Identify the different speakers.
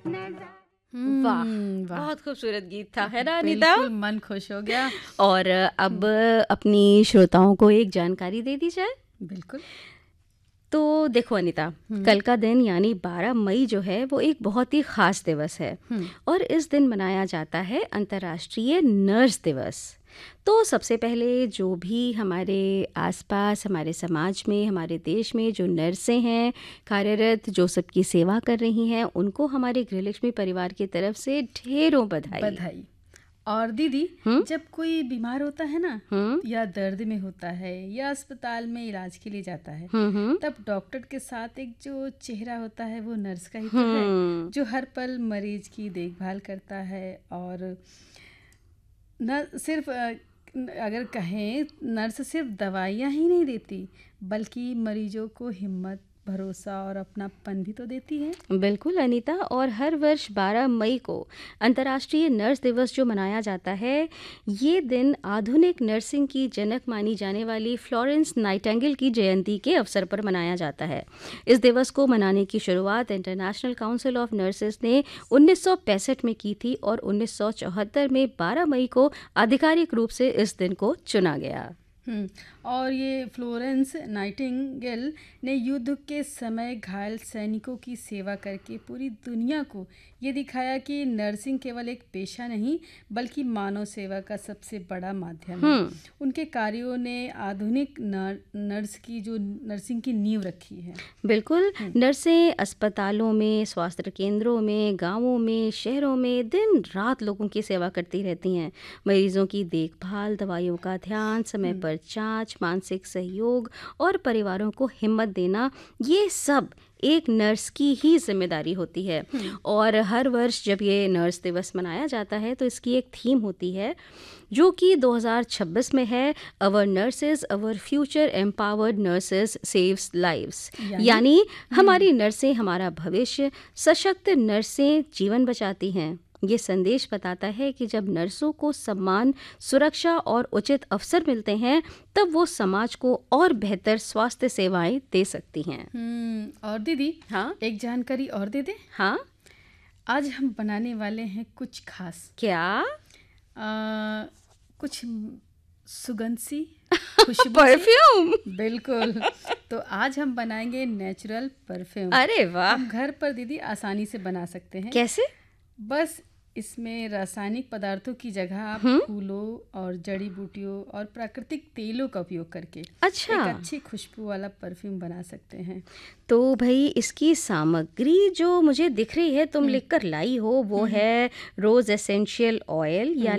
Speaker 1: वाह,
Speaker 2: वाह,
Speaker 1: बहुत खूबसूरत गीत था, है ना अनीता?
Speaker 2: बिल्कुल मन खुश हो गया।
Speaker 1: और अब अपनी श्रोताओं को एक जानकारी दे दी जाए।
Speaker 2: बिल्कुल।
Speaker 1: तो देखो अनीता, कल का दिन यानी 12 मई जो है वो एक बहुत ही ख़ास दिवस है और इस दिन मनाया जाता है अंतर्राष्ट्रीय नर्स दिवस। तो सबसे पहले जो भी हमारे आसपास, हमारे समाज में, हमारे देश में जो नर्सें हैं कार्यरत, जो सबकी सेवा कर रही हैं, उनको हमारे गृहलक्ष्मी परिवार की तरफ से ढेरों बधाई।
Speaker 2: बधाई। और दीदी, जब कोई बीमार होता है ना, या दर्द में होता है या अस्पताल में इलाज के लिए जाता है, तब डॉक्टर के साथ एक जो चेहरा होता है वो नर्स का ही तो है, जो हर पल मरीज की देखभाल करता है। और न सिर्फ अगर कहें, नर्स सिर्फ दवाइयाँ ही नहीं देती, बल्कि मरीजों को हिम्मत, भरोसा और अपनापन भी तो देती है।
Speaker 1: बिल्कुल अनीता, और हर वर्ष 12 मई को अंतर्राष्ट्रीय नर्स दिवस जो मनाया जाता है, ये दिन आधुनिक नर्सिंग की जनक मानी जाने वाली फ्लोरेंस नाइटिंगेल की जयंती के अवसर पर मनाया जाता है। इस दिवस को मनाने की शुरुआत इंटरनेशनल काउंसिल ऑफ नर्सेस ने 1965 में की थी और 1974 में 12 मई को आधिकारिक रूप से इस दिन को चुना गया।
Speaker 2: और ये फ्लोरेंस नाइटिंगेल ने युद्ध के समय घायल सैनिकों की सेवा करके पूरी दुनिया को ये दिखाया कि नर्सिंग केवल एक पेशा नहीं, बल्कि मानव सेवा का सबसे बड़ा माध्यम है। उनके कार्यों ने आधुनिक नर्सिंग की नींव रखी है।
Speaker 1: बिल्कुल, नर्सें अस्पतालों में, स्वास्थ्य केंद्रों में, गांवों में, शहरों में दिन रात लोगों की सेवा करती रहती हैं। मरीजों की देखभाल, दवाइयों का ध्यान, समय पर जांच, मानसिक सहयोग और परिवारों को हिम्मत देना, ये सब एक नर्स की ही जिम्मेदारी होती है। और हर वर्ष जब ये नर्स दिवस मनाया जाता है तो इसकी एक थीम होती है जो कि 2026 में है, अवर नर्सेज अवर future empowered nurses saves lives. यानी हमारी नर्सें हमारा भविष्य, सशक्त नर्सें जीवन बचाती हैं। ये संदेश बताता है कि जब नर्सों को सम्मान, सुरक्षा और उचित अवसर मिलते हैं, तब वो समाज को और बेहतर स्वास्थ्य सेवाएं दे सकती हैं।
Speaker 2: और दीदी,
Speaker 1: हाँ,
Speaker 2: एक जानकारी और दे दे।
Speaker 1: हाँ,
Speaker 2: आज हम बनाने वाले हैं कुछ खास।
Speaker 1: क्या?
Speaker 2: कुछ सुगंध सी, खुशबू
Speaker 1: परफ्यूम।
Speaker 2: बिल्कुल। तो आज हम बनाएंगे नेचुरल परफ्यूम।
Speaker 1: अरे वाह!
Speaker 2: हम घर पर दीदी आसानी से बना सकते हैं।
Speaker 1: कैसे?
Speaker 2: बस इसमें रासायनिक पदार्थों की जगह आप फूलों और जड़ी बूटियों और प्राकृतिक तेलों का उपयोग करके
Speaker 1: अच्छा,
Speaker 2: एक अच्छी खुशबू वाला परफ्यूम बना सकते हैं।
Speaker 1: तो भाई इसकी सामग्री जो मुझे दिख रही है तुम लिख कर लाई हो, वो है रोज एसेंशियल ऑयल या